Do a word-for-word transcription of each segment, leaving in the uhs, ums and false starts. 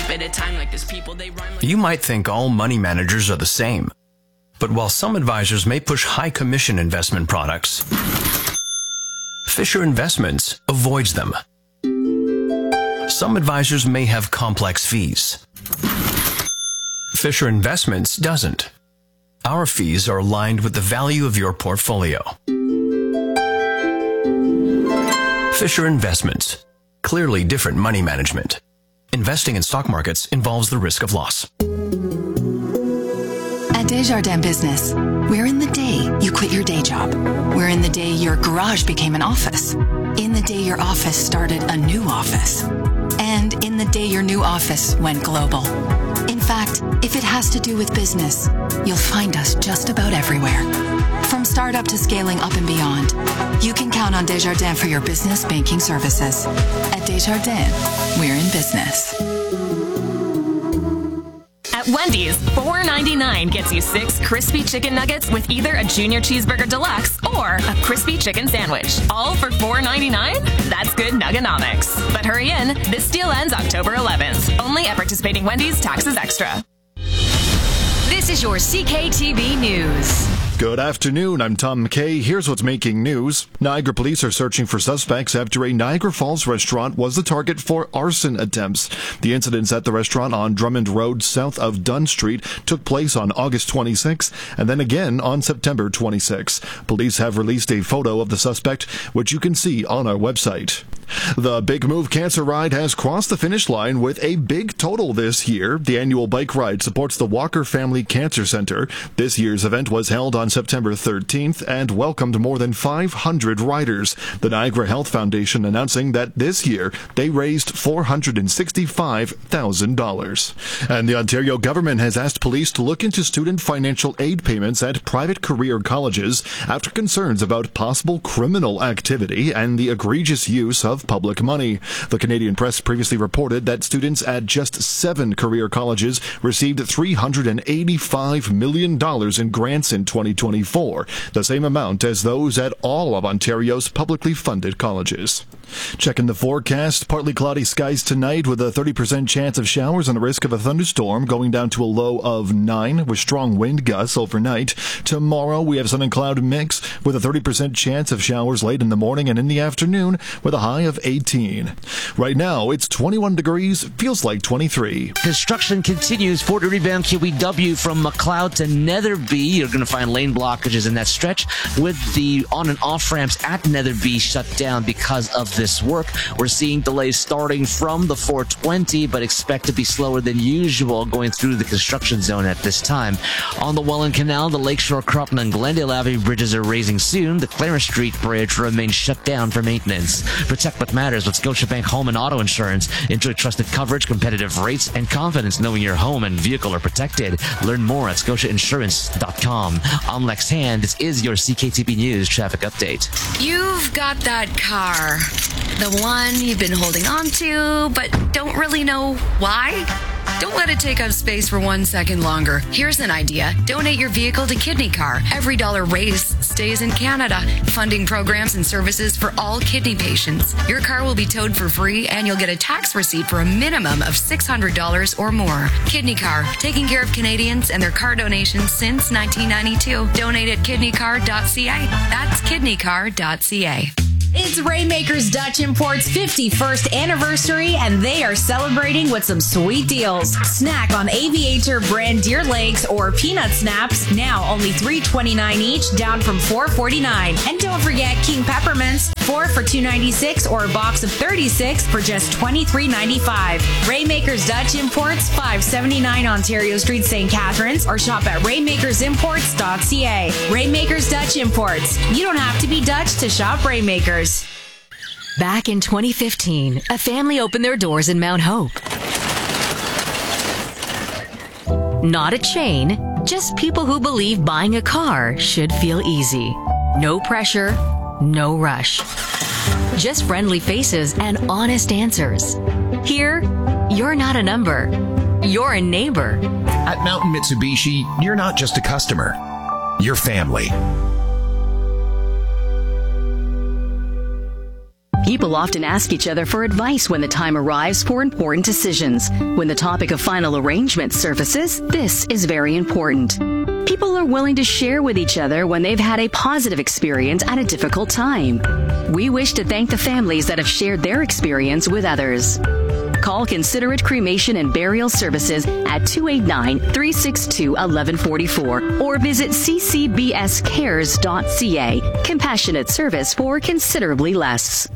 At a time like this, people, they rhyme like... You might think all money managers are the same. But while some advisors may push high commission investment products, Fisher Investments avoids them. Some advisors may have complex fees. Fisher Investments doesn't. Our fees are aligned with the value of your portfolio. Fisher Investments. Clearly different money management. Investing in stock markets involves the risk of loss. At Desjardins Business, we're in the day you quit your day job. We're in the day your garage became an office. In the day your office started a new office. And in the day your new office went global. In fact, if it has to do with business, you'll find us just about everywhere. From startup to scaling up and beyond, you can count on Desjardins for your business banking services. At Desjardins, we're in business. At Wendy's, four ninety-nine gets you six crispy chicken nuggets with either a junior cheeseburger deluxe or a crispy chicken sandwich. All for four ninety-nine? That's good nuggonomics. But hurry in, this deal ends October eleventh. Only at participating Wendy's, taxes extra. This is your C K T V News. Good afternoon, I'm Tom McKay. Here's what's making news. Niagara police are searching for suspects after a Niagara Falls restaurant was the target for arson attempts. The incidents at the restaurant on Drummond Road south of Dunn Street took place on August twenty-sixth and then again on September twenty-sixth. Police have released a photo of the suspect, which you can see on our website. The Big Move Cancer Ride has crossed the finish line with a big total this year. The annual bike ride supports the Walker Family Cancer Center. This year's event was held on September thirteenth and welcomed more than five hundred riders. The Niagara Health Foundation announcing that this year they raised four hundred sixty-five thousand dollars. And the Ontario government has asked police to look into student financial aid payments at private career colleges after concerns about possible criminal activity and the egregious use of public money. The Canadian Press previously reported that students at just seven career colleges received three hundred eighty-five million dollars in grants in twenty twenty-four, the same amount as those at all of Ontario's publicly funded colleges. Checking the forecast, partly cloudy skies tonight with a thirty percent chance of showers and a risk of a thunderstorm, going down to a low of nine with strong wind gusts overnight. Tomorrow we have sun and cloud mix with a thirty percent chance of showers late in the morning and in the afternoon with a high of eighteen. Right now it's twenty-one degrees, feels like twenty-three. Construction continues. Fort Rebound Q E W from McLeod to Netherby. You're going to find lane blockages in that stretch with the on and off ramps at Netherby shut down because of this work. We're seeing delays starting from the four twenty, but expect to be slower than usual going through the construction zone at this time. On the Welland Canal, the Lakeshore, Crupton, and Glendale Avenue bridges are raising soon. The Clarence Street Bridge remains shut down for maintenance. Protect what matters with Scotiabank Home and Auto Insurance. Enjoy trusted coverage, competitive rates, and confidence knowing your home and vehicle are protected. Learn more at scotia insurance dot com. I'm Lex Hand. This is your C K T V News traffic update. You've got that car. The one you've been holding on to, but don't really know why? Don't let it take up space for one second longer. Here's an idea. Donate your vehicle to Kidney Car. Every dollar raised stays in Canada, funding programs and services for all kidney patients. Your car will be towed for free, and you'll get a tax receipt for a minimum of six hundred dollars or more. Kidney Car, taking care of Canadians and their car donations since nineteen ninety-two. Donate at kidney car dot c a. That's kidney car dot c a. It's Rainmakers Dutch Import's fifty-first anniversary, and they are celebrating with some sweet deals. Snack on Aviator brand deer legs or peanut snaps, now only three twenty-nine each, down from four forty-nine. And don't forget King Peppermints, four for two ninety-six, or a box of thirty-six for just twenty-three ninety-five. Rainmakers Dutch Imports, five seventy-nine Ontario Street, Saint Catharines, or shop at rainmakers imports dot c a. Rainmakers Dutch Imports. You don't have to be Dutch to shop Rainmakers. Back in twenty fifteen, a family opened their doors in Mount Hope. Not a chain, just people who believe buying a car should feel easy. No pressure, no rush. Just friendly faces and honest answers. Here, you're not a number. You're a neighbor. At Mountain Mitsubishi, you're not just a customer. You're family. People often ask each other for advice when the time arrives for important decisions. When the topic of final arrangement surfaces, this is very important. People are willing to share with each other when they've had a positive experience at a difficult time. We wish to thank the families that have shared their experience with others. Call Considerate Cremation and Burial Services at two eight nine, three six two, one one four four or visit c c b s cares dot c a. Compassionate service for considerably less.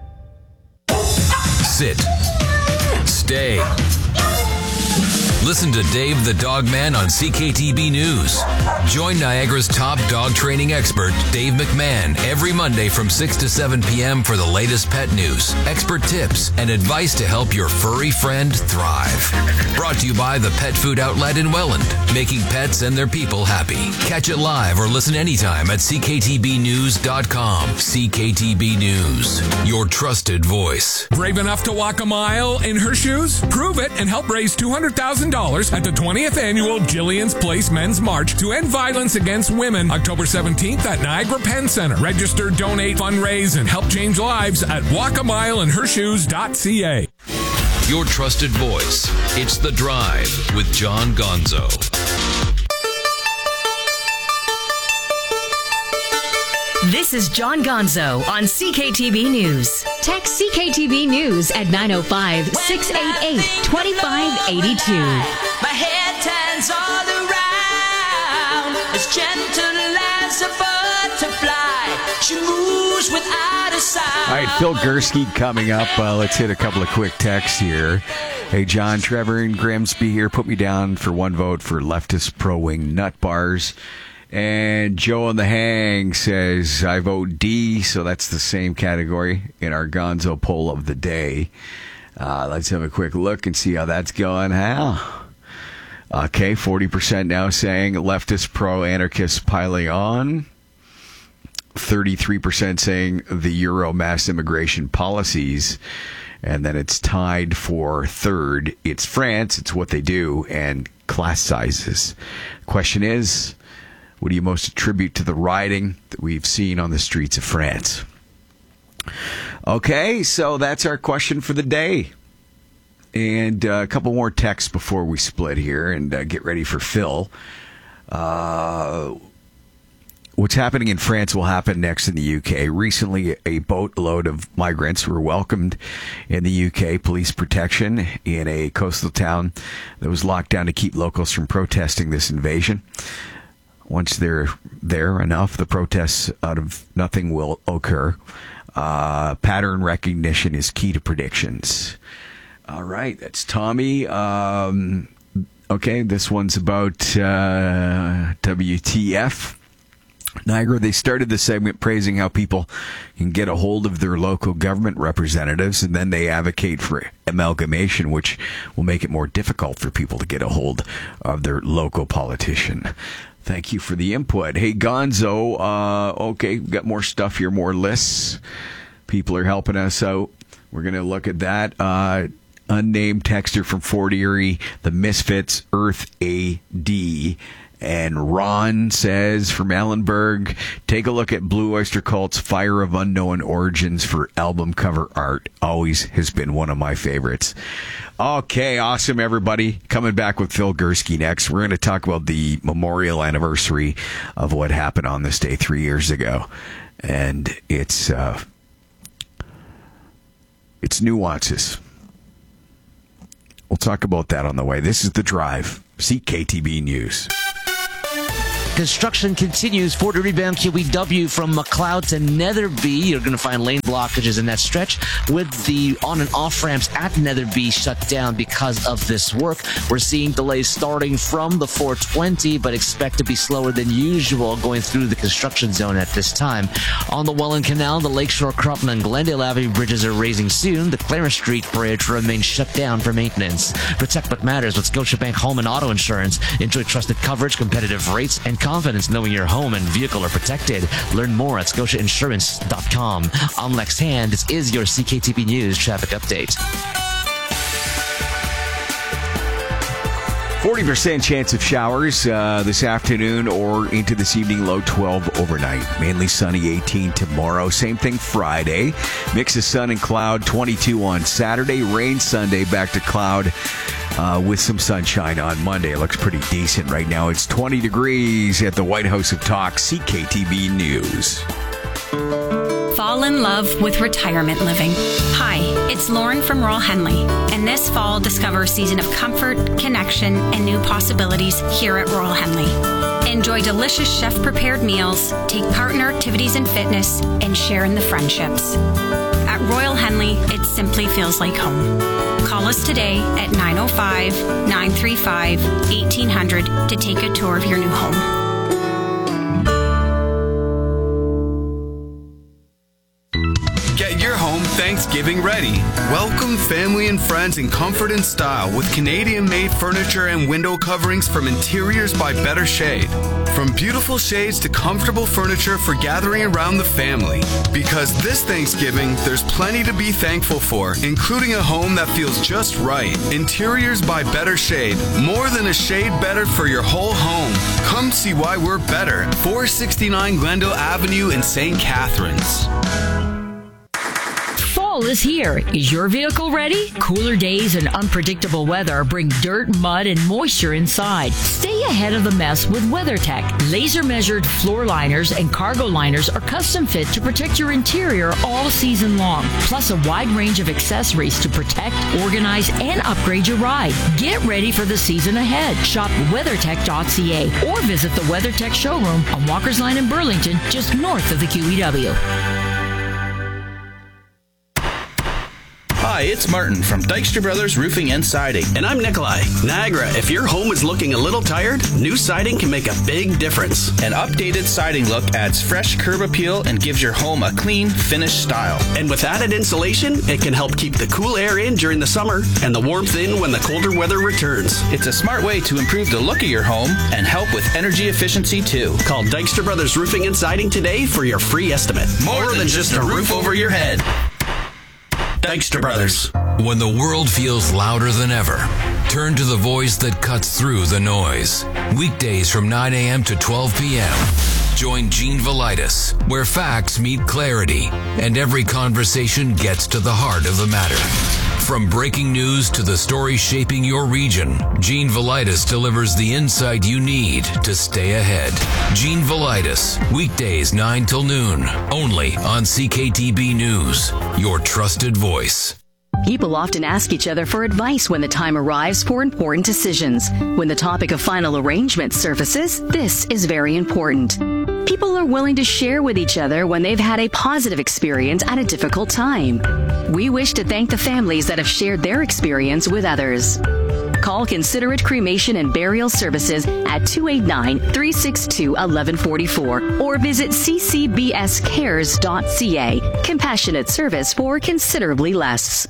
Sit. Stay. Listen to Dave the Dog Man on C K T B News. Join Niagara's top dog training expert, Dave McMahon, every Monday from six to seven p.m. for the latest pet news, expert tips, and advice to help your furry friend thrive. Brought to you by the Pet Food Outlet in Welland, making pets and their people happy. Catch it live or listen anytime at c k t b news dot com. C K T B News, your trusted voice. Brave enough to walk a mile in her shoes? Prove it and help raise two hundred thousand dollars at the twentieth annual Jillian's Place Men's March to end violence against women, October seventeenth at Niagara Penn Center. Register, donate, fundraise, and help change lives at walk a mile in her shoes dot c a. Your trusted voice. It's The Drive with John Gonzo. This is John Gonzo on C K T B News. Text C K T B News at nine oh five, six eight eight, two five eight two. My head turns all around, as gentle as a butterfly. She moves without a sound. All right, Phil Gursky coming up. Uh, let's hit a couple of quick texts here. Hey, John, Trevor, and Grimsby here. Put me down for one vote for leftist pro-wing nut bars. And Joe on the Hang says, I vote D, so that's the same category in our Gonzo poll of the day. Uh, let's have a quick look and see how that's going. How? Okay, forty percent now saying leftist pro-anarchist piling on. thirty-three percent saying the Euro mass immigration policies. And then it's tied for third. It's France, it's what they do, and class sizes. Question is, what do you most attribute to the rioting that we've seen on the streets of France? Okay, so that's our question for the day. And uh, a couple more texts before we split here and uh, get ready for Phil. Uh, what's happening in France will happen next in the U K. Recently, a boatload of migrants were welcomed in the U K. Police protection in a coastal town that was locked down to keep locals from protesting this invasion. Once they're there enough, the protests out of nothing will occur. Uh, pattern recognition is key to predictions. All right, that's Tommy. Um, okay, this one's about uh, W T F. Niagara, they started the segment praising how people can get a hold of their local government representatives, and then they advocate for amalgamation, which will make it more difficult for people to get a hold of their local politician. Thank you for the input. Hey, Gonzo, uh, okay, we've got more stuff here, more lists. People are helping us out. We're going to look at that. Uh, unnamed texter from Fort Erie, the Misfits, Earth A D. And Ron says from Ellenberg, take a look at Blue Oyster Cult's Fire of Unknown Origins for album cover art. Always has been one of my favorites. Okay, awesome, everybody. Coming back with Phil Gursky next. We're going to talk about the memorial anniversary of what happened on this day three years ago. And it's, uh, it's nuances. We'll talk about that on the way. This is The Drive, C K T B News. Construction continues. four thirty bound Q E W from McLeod to Netherby. You're going to find lane blockages in that stretch with the on and off ramps at Netherby shut down because of this work. We're seeing delays starting from the four twenty, but expect to be slower than usual going through the construction zone at this time. On the Welland Canal, the Lakeshore, Crumpton, and Glendale Avenue bridges are raising soon. The Clarence Street Bridge remains shut down for maintenance. Protect what matters with Scotiabank Home and Auto Insurance. Enjoy trusted coverage, competitive rates, and confidence knowing your home and vehicle are protected. Learn more at scotia insurance dot com. I'm Lex Hand. This is your C K T B News traffic update. forty percent chance of showers uh, this afternoon or into this evening, low twelve overnight. Mainly sunny, eighteen tomorrow. Same thing Friday. Mix of sun and cloud, twenty-two on Saturday. Rain Sunday, back to cloud uh, with some sunshine on Monday. It looks pretty decent right now. It's twenty degrees at the White House of Talk, C K T B News. Fall in love with retirement living. Hi, it's Lauren from Royal Henley, and this fall discover a season of comfort, connection, and new possibilities here at Royal Henley. Enjoy delicious chef-prepared meals, take part in our activities and fitness, and share in the friendships. At Royal Henley, it simply feels like home. Call us today at nine oh five, nine three five, eighteen hundred to take a tour of your new home. Get your home Thanksgiving ready. Welcome family and friends in comfort and style with Canadian-made furniture and window coverings from Interiors by Better Shade. From beautiful shades to comfortable furniture for gathering around the family. Because this Thanksgiving, there's plenty to be thankful for, including a home that feels just right. Interiors by Better Shade. More than a shade better for your whole home. Come see why we're better. four sixty-nine Glendale Avenue in Saint Catharines. Fall is here. Is your vehicle ready? Cooler days and unpredictable weather bring dirt, mud, and moisture inside. Stay ahead of the mess with WeatherTech. Laser-measured floor liners and cargo liners are custom fit to protect your interior all season long. Plus a wide range of accessories to protect, organize, and upgrade your ride. Get ready for the season ahead. Shop weathertech dot c a or visit the WeatherTech showroom on Walker's Line in Burlington, just north of the Q E W. Hi, it's Martin from Dykstra Brothers Roofing and Siding. And I'm Nikolai. Niagara, if your home is looking a little tired, new siding can make a big difference. An updated siding look adds fresh curb appeal and gives your home a clean, finished style. And with added insulation, it can help keep the cool air in during the summer and the warmth in when the colder weather returns. It's a smart way to improve the look of your home and help with energy efficiency too. Call Dykstra Brothers Roofing and Siding today for your free estimate. More, More than, than just a roof over your head. Dykstra Brothers. When the world feels louder than ever, turn to the voice that cuts through the noise. Weekdays from nine a.m. to twelve p.m. Join Gene Velitis, where facts meet clarity and every conversation gets to the heart of the matter. From breaking news to the story shaping your region, Gene Velitis delivers the insight you need to stay ahead. Gene Velitis, weekdays nine till noon, only on C K T B News, your trusted voice. People often ask each other for advice when the time arrives for important decisions. When the topic of final arrangement surfaces, this is very important. People are willing to share with each other when they've had a positive experience at a difficult time. We wish to thank the families that have shared their experience with others. Call Considerate Cremation and Burial Services at two eight nine, three six two, one one four four or visit c c b s cares dot c a. Compassionate service for considerably less.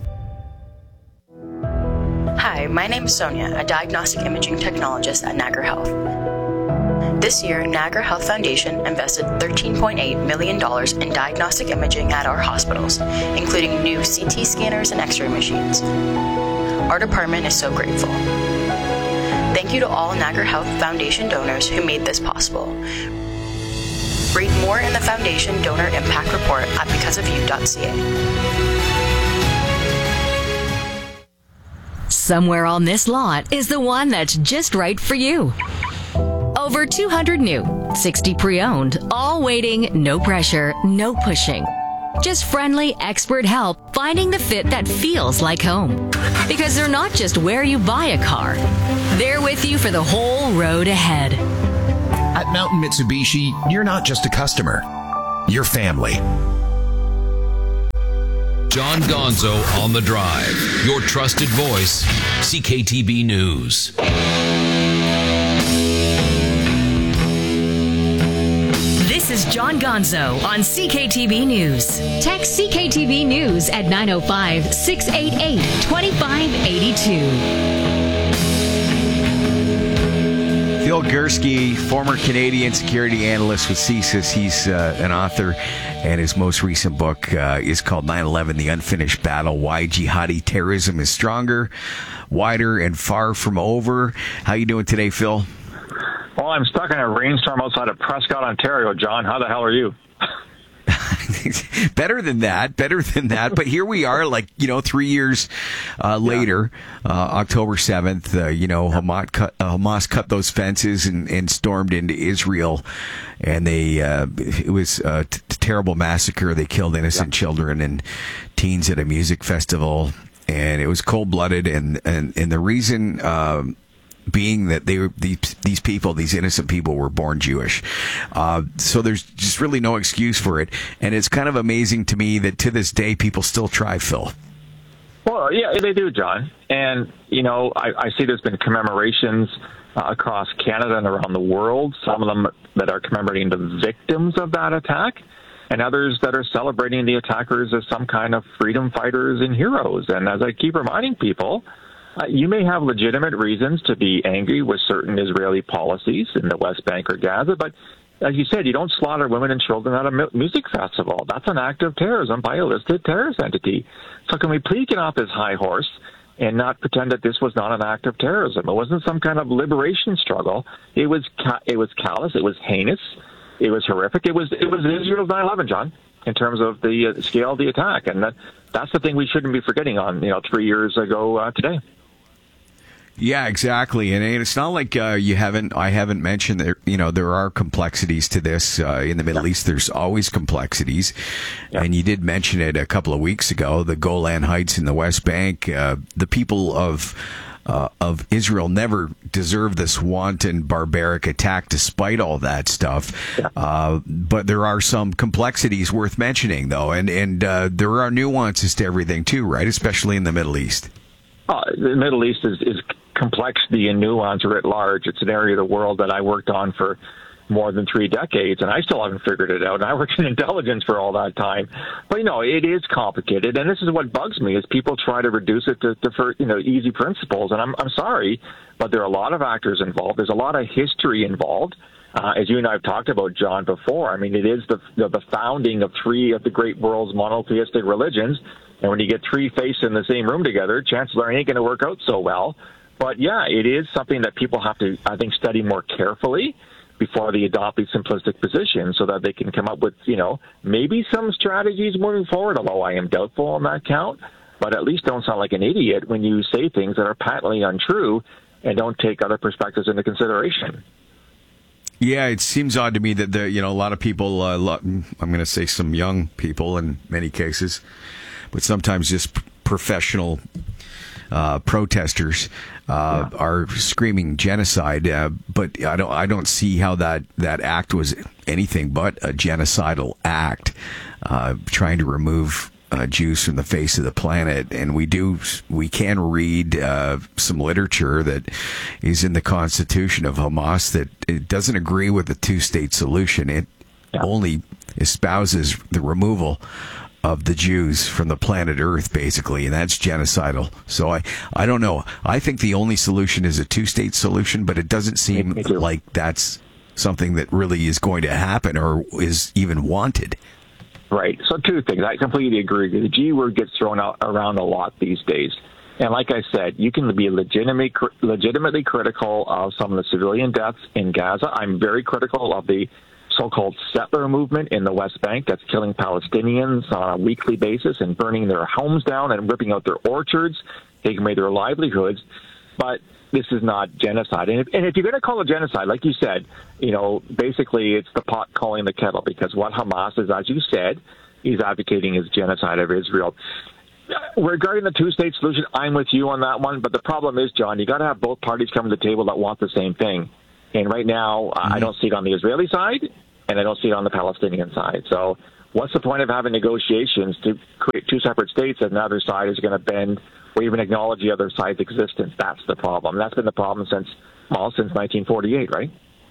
Hi, my name is Sonia, a diagnostic imaging technologist at Niagara Health. This year, Niagara Health Foundation invested thirteen point eight million dollars in diagnostic imaging at our hospitals, including new C T scanners and X-ray machines. Our department is so grateful. Thank you to all Niagara Health Foundation donors who made this possible. Read more in the Foundation Donor Impact Report at because of you dot c a. Somewhere on this lot is the one that's just right for you. Over two hundred new, sixty pre-owned, all waiting, no pressure, no pushing. Just friendly, expert help finding the fit that feels like home. Because they're not just where you buy a car, they're with you for the whole road ahead. At Mountain Mitsubishi, you're not just a customer, you're family. John Gonzo on the Drive, your trusted voice, C K T B News. This is John Gonzo on C K T B News. Text C K T B News at nine oh five, six eight eight, two five eight two. Phil Gursky, former Canadian security analyst with C S I S. He's uh, an author And his most recent book uh, is called nine eleven, The Unfinished Battle, Why Jihadi Terrorism is Stronger, Wider, and Far From Over. How you doing today, Phil? Well, I'm stuck in a rainstorm outside of Prescott, Ontario, John. How the hell are you? Better than that, better than that. But here we are, like, you know, three years uh, later, uh, October seventh, uh, you know, Hamas cut, uh, Hamas cut those fences and, and stormed into Israel. And they, uh, it was a t- terrible massacre. They killed innocent yeah. children and teens at a music festival. And it was cold-blooded. And, and, and the reason... Um, being that they were these, these people, these innocent people, were born Jewish. Uh, so there's just really no excuse for it. And it's kind of amazing to me that to this day, people still try, Phil. Well, yeah, they do, John. And, you know, I, I see there's been commemorations uh, across Canada and around the world, some of them that are commemorating the victims of that attack, and others that are celebrating the attackers as some kind of freedom fighters and heroes. And as I keep reminding people, Uh, you may have legitimate reasons to be angry with certain Israeli policies in the West Bank or Gaza, but as you said, you don't slaughter women and children at a mu- music festival. That's an act of terrorism by a listed terrorist entity. So can we please get off this high horse and not pretend that this was not an act of terrorism? It wasn't some kind of liberation struggle. It was ca- it was callous. It was heinous. It was horrific. It was it was Israel's nine eleven, John, in terms of the uh, scale of the attack, and that that's the thing we shouldn't be forgetting on you know three years ago uh, today. Yeah, exactly. And it's not like uh, you haven't, I haven't mentioned that, you know, there are complexities to this. Uh, in the Middle East, there's always complexities. Yeah. And you did mention it a couple of weeks ago, the Golan Heights in the West Bank. Uh, the people of uh, of Israel never deserve this wanton, barbaric attack despite all that stuff. Yeah. Uh, but there are some complexities worth mentioning, though. And, and uh, there are nuances to everything, too, right? Especially in the Middle East. Uh, the Middle East is, is complexity and nuance writ large. It's an area of the world that I worked on for more than three decades, and I still haven't figured it out. And I worked in intelligence for all that time. But, you know, it is complicated, and this is what bugs me, is people try to reduce it to, to for, you know, easy principles. And I'm, I'm sorry, but there are a lot of actors involved. There's a lot of history involved. Uh, as you and I have talked about, John, before, I mean, it is the, the, the founding of three of the great world's monotheistic religions. And when you get three faiths in the same room together, chances are it ain't going to work out so well. But, yeah, it is something that people have to, I think, study more carefully before they adopt these simplistic positions so that they can come up with, you know, maybe some strategies moving forward, although I am doubtful on that count. But at least don't sound like an idiot when you say things that are patently untrue and don't take other perspectives into consideration. Yeah, it seems odd to me that, the, you know, a lot of people, uh, I'm going to say some young people in many cases, but sometimes just p- professional uh, protesters uh, yeah. are screaming genocide. Uh, but I don't, I don't see how that, that act was anything but a genocidal act, uh, trying to remove uh, Jews from the face of the planet. And we do, we can read uh, some literature that is in the Constitution of Hamas that it doesn't agree with the two-state solution. It yeah. only espouses the removal of the Jews from the planet Earth, basically, and that's genocidal. So I, I don't know. I think the only solution is a two-state solution, but it doesn't seem like that's something that really is going to happen or is even wanted. Right. So two things. I completely agree. The G word gets thrown out around a lot these days. And like I said, you can be legitimately, legitimately critical of some of the civilian deaths in Gaza. I'm very critical of the so-called settler movement in the West Bank that's killing Palestinians on a weekly basis and burning their homes down and ripping out their orchards, taking away their livelihoods. But this is not genocide. And if, and if you're going to call it genocide, like you said, you know, basically it's the pot calling the kettle, because what Hamas is, as you said, is advocating is genocide of Israel. Regarding the two-state solution, I'm with you on that one. But the problem is, John, you got to have both parties come to the table that want the same thing. And right now, mm-hmm. I don't see it on the Israeli side, and I don't see it on the Palestinian side. So what's the point of having negotiations to create two separate states and the other side is going to bend or even acknowledge the other side's existence? That's the problem. That's been the problem since, well, since nineteen forty-eight, right?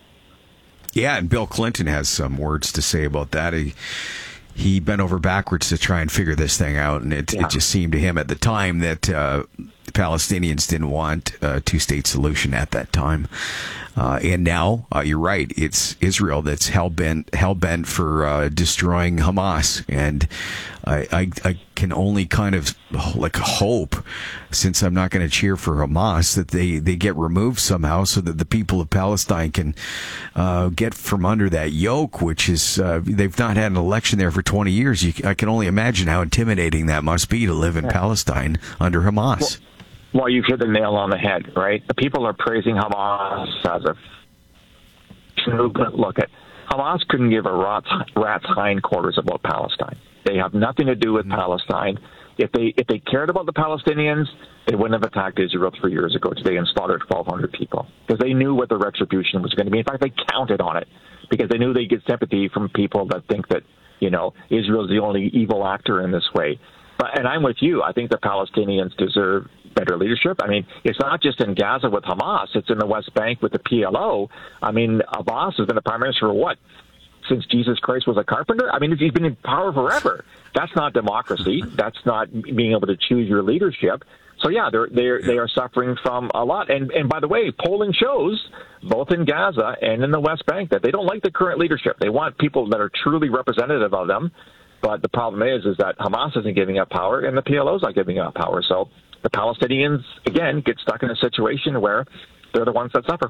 Yeah, and Bill Clinton has some words to say about that. He he bent over backwards to try and figure this thing out, and it, yeah. it just seemed to him at the time that uh, Palestinians didn't want a two-state solution at that time. Uh, and now, uh, you're right, it's Israel that's hell-bent, hell-bent for uh, destroying Hamas. And I, I, I can only kind of like hope, since I'm not going to cheer for Hamas, that they, they get removed somehow so that the people of Palestine can uh, get from under that yoke, which is, uh, they've not had an election there for twenty years. You, I can only imagine how intimidating that must be to live in yeah. Palestine under Hamas. Well, Well, you've hit the nail on the head, right? The people are praising Hamas as a movement. Look, at Hamas couldn't give a rat's, rat's hindquarters about Palestine. They have nothing to do with mm-hmm. Palestine. If they if they cared about the Palestinians, they wouldn't have attacked Israel three years ago today and slaughtered twelve hundred people, because they knew what the retribution was going to be. In fact, they counted on it because they knew they'd get sympathy from people that think that, you know, Israel's the only evil actor in this way. But, and I'm with you. I think the Palestinians deserve better leadership. I mean, it's not just in Gaza with Hamas. It's in the West Bank with the P L O. I mean, Abbas has been the prime minister for what? Since Jesus Christ was a carpenter? I mean, he's been in power forever. That's not democracy. That's not being able to choose your leadership. So, yeah, they're, they're, they are suffering from a lot. And, and by the way, polling shows, both in Gaza and in the West Bank, that they don't like the current leadership. They want people that are truly representative of them. But the problem is, is that Hamas isn't giving up power and the P L O is not giving up power. So the Palestinians, again, get stuck in a situation where they're the ones that suffer.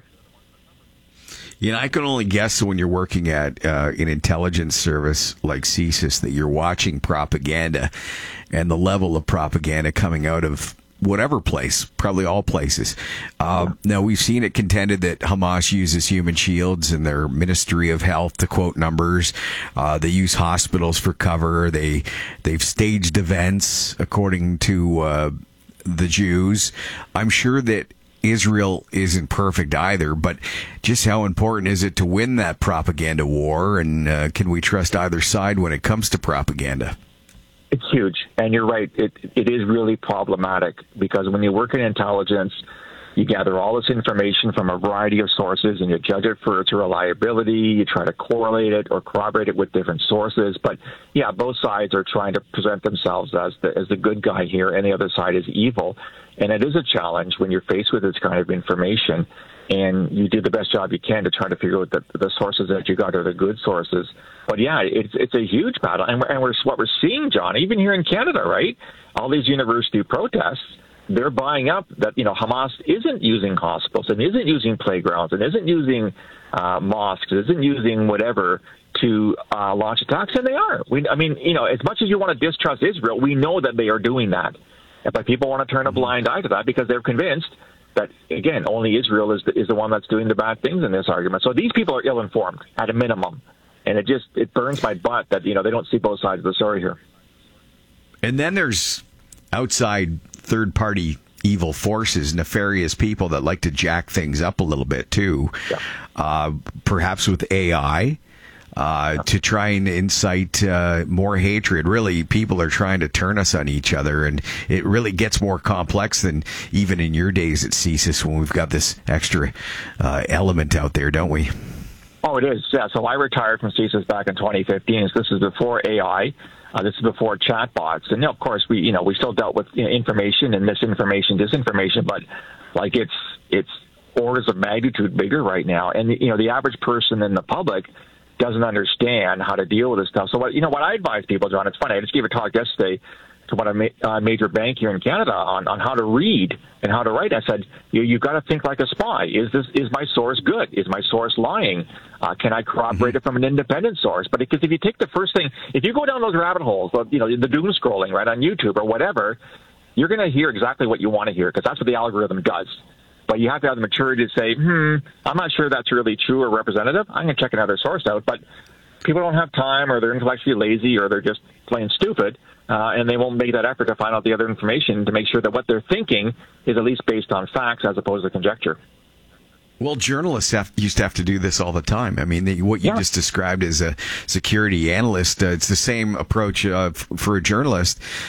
You know, I can only guess when you're working at uh, an intelligence service like C S I S that you're watching propaganda and the level of propaganda coming out of whatever place, probably all places. Uh, now, we've seen it contended that Hamas uses human shields in their Ministry of Health to quote numbers. Uh, they use hospitals for cover. They, they've staged events, according to uh, the Jews. I'm sure that Israel isn't perfect either, but just how important is it to win that propaganda war? And uh, can we trust either side when it comes to propaganda? It's huge. And you're right. It It is really problematic because when you work in intelligence, you gather all this information from a variety of sources and you judge it for its reliability. You try to correlate it or corroborate it with different sources. But, yeah, both sides are trying to present themselves as the, as the good guy here, and the other side is evil. And it is a challenge when you're faced with this kind of information, and you do the best job you can to try to figure out that the sources that you got are the good sources. But, yeah, it's it's a huge battle. And, we're, and we're, what we're seeing, John, even here in Canada, right, all these university protests, they're buying up that, you know, Hamas isn't using hospitals and isn't using playgrounds and isn't using uh, mosques, isn't using whatever to uh, launch attacks. And they are. We, I mean, you know, as much as you want to distrust Israel, we know that they are doing that. But people want to turn a blind eye to that because they're convinced that, again, only Israel is the, is the one that's doing the bad things in this argument. So these people are ill-informed at a minimum. And it just it burns my butt that, you know, they don't see both sides of the story here. And then there's outside third-party evil forces, nefarious people that like to jack things up a little bit, too. Yeah. Uh, perhaps with A I. Uh, to try and incite uh, more hatred. Really, people are trying to turn us on each other, and it really gets more complex than even in your days at C S I S when we've got this extra uh, element out there, don't we? Oh, it is. Yeah. So I retired from C S I S back in twenty fifteen. So this is before A I. Uh, this is before chatbots, and of course we, you know, we still dealt with, you know, information and misinformation, disinformation, but like it's it's orders of magnitude bigger right now, and you know the average person in the public doesn't understand how to deal with this stuff. So what, you know, what I advise people, John, it's funny. I just gave a talk yesterday to one of a uh, major bank here in Canada on, on how to read and how to write. I said, you, you've got to think like a spy. Is this, is my source good? Is my source lying? Uh, can I corroborate it from an independent source? But because if you take the first thing, if you go down those rabbit holes, you know, the doom scrolling, right, on YouTube or whatever, you're going to hear exactly what you want to hear because that's what the algorithm does. But you have to have the maturity to say, hmm, I'm not sure that's really true or representative. I'm going to check another source out. But people don't have time, or they're intellectually lazy, or they're just plain stupid, uh, and they won't make that effort to find out the other information to make sure that what they're thinking is at least based on facts as opposed to conjecture. Well, journalists have, used to have to do this all the time. I mean, the, what you yeah. just described as a security analyst, uh, it's the same approach uh, f- for a journalist.